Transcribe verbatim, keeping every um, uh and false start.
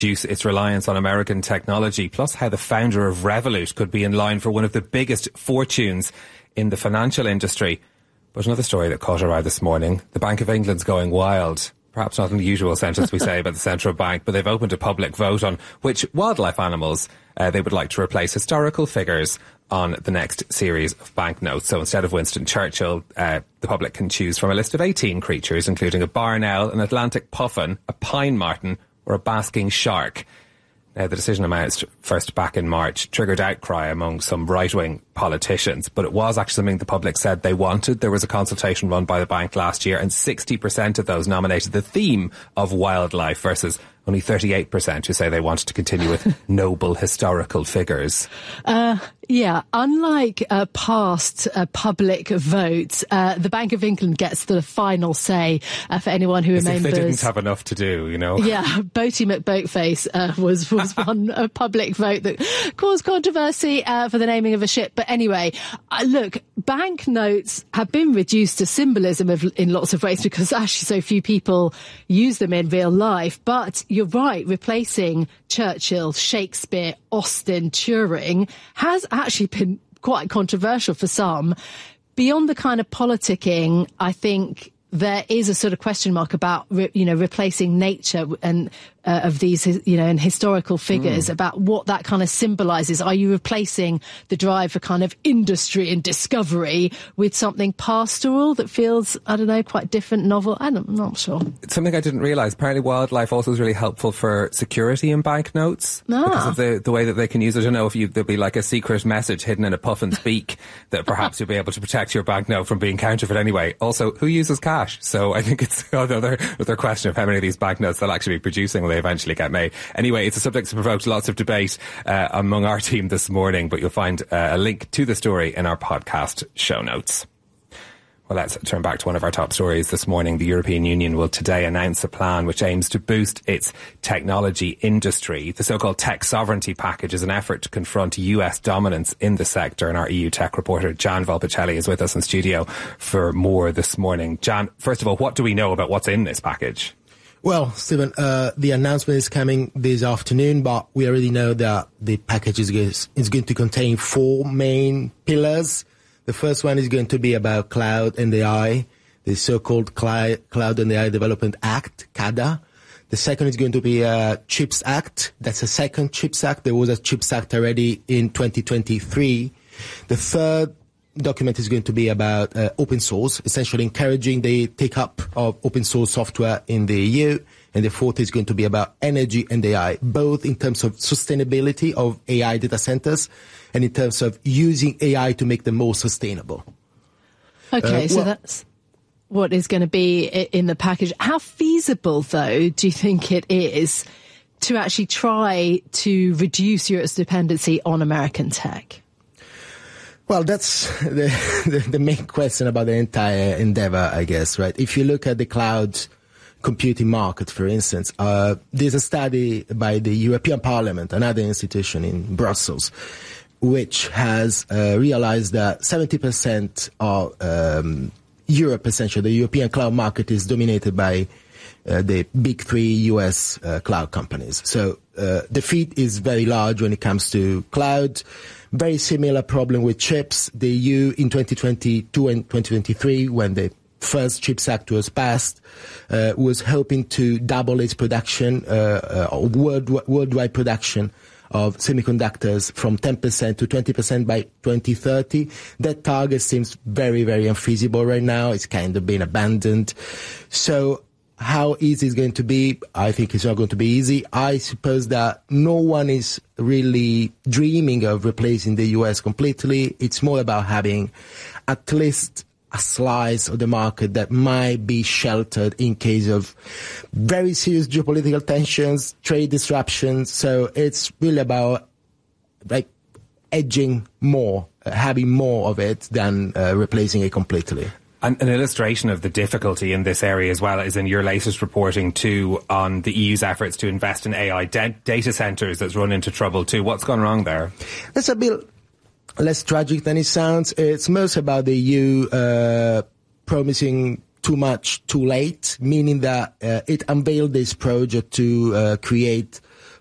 reduce its reliance on American technology, plus how the founder of Revolut could be in line for one of the biggest fortunes in the financial industry. But another story that caught our eye this morning, the Bank of England's going wild. Perhaps not in the usual sentence we say about the central bank, but they've opened a public vote on which wildlife animals uh, they would like to replace historical figures on the next series of banknotes. So instead of Winston Churchill, uh, the public can choose from a list of eighteen creatures, including a barn owl, an Atlantic puffin, a pine marten, or a basking shark. Now, the decision announced first back in March triggered outcry among some right-wing politicians, but it was actually something the public said they wanted. There was a consultation run by the bank last year, and sixty percent of those nominated the theme of wildlife versus only thirty-eight percent who say they wanted to continue with noble historical figures. Uh, yeah, unlike uh, past uh, public votes, uh, the Bank of England gets the final say uh, for anyone who As remembers. If they didn't have enough to do, you know. Yeah, Boaty McBoatface uh, was was one a public vote that caused controversy uh, for the naming of a ship. But anyway, uh, look, banknotes have been reduced to symbolism of, in lots of ways because actually so few people use them in real life. But you're right, replacing Churchill, Shakespeare, Austen, Turing has actually been quite controversial for some. Beyond the kind of politicking, I think there is a sort of question mark about, you know, replacing nature and uh, of these, you know, and historical figures, mm. about what that kind of symbolises. Are you replacing the drive for kind of industry and discovery with something pastoral that feels, I don't know, quite different, novel? I don't, I'm not sure. It's something I didn't realise. Apparently wildlife also is really helpful for security in banknotes ah. because of the, the way that they can use it. I don't know if you, there'll be like a secret message hidden in a puffin's beak that perhaps you'll be able to protect your banknote from being counterfeit anyway. Also, who uses cash? So I think it's another, another question of how many of these banknotes they'll actually be producing when they eventually get made. Anyway, it's a subject that provoked lots of debate uh, among our team this morning, but you'll find uh, a link to the story in our podcast show notes. Well, let's turn back to one of our top stories this morning. The European Union will today announce a plan which aims to boost its technology industry. The so-called tech sovereignty package is an effort to confront U S dominance in the sector. And our E U tech reporter, Jan Volpicelli, is with us in studio for more this morning. Jan, first of all, what do we know about what's in this package? Well, Stephen, uh, the announcement is coming this afternoon, but we already know that the package is, is going to contain four main pillars. The first one is going to be about cloud and A I, the so-called Cloud and A I Development Act, C A D A. The second is going to be a CHIPS Act. That's a second CHIPS Act. There was a CHIPS Act already in twenty twenty-three. The third document is going to be about uh, open source, essentially encouraging the take-up of open source software in the E U. And the fourth is going to be about energy and A I, both in terms of sustainability of A I data centers and in terms of using A I to make them more sustainable. Okay, uh, so well, that's what is going to be in the package. How feasible, though, do you think it is to actually try to reduce Europe's dependency on American tech? Well, that's the, the, the main question about the entire endeavor, I guess, right? If you look at the cloud computing market, for instance, uh, there's a study by the European Parliament, another institution in Brussels, which has uh, realized that seventy percent of um, Europe, essentially, the European cloud market is dominated by uh, the big three U S uh, cloud companies. So uh, the feat is very large when it comes to cloud. Very similar problem with chips. The E U in twenty twenty-two and twenty twenty-three, when the first CHIPS Act was passed, uh, was hoping to double its production, uh, uh, world, worldwide production of semiconductors from ten percent to twenty percent by twenty thirty. That target seems very, very unfeasible right now. It's kind of been abandoned. So how easy it's going to be? I think it's not going to be easy. I suppose that no one is really dreaming of replacing the U S completely. It's more about having at least a slice of the market that might be sheltered in case of very serious geopolitical tensions, trade disruptions. So it's really about like edging more, uh, having more of it than uh, replacing it completely. And an illustration of the difficulty in this area as well is in your latest reporting too on the E U's efforts to invest in A I da- data centres that's run into trouble too. What's gone wrong there? That's a bit less tragic than it sounds. It's most about the E U uh, promising too much too late, meaning that uh, it unveiled this project to uh, create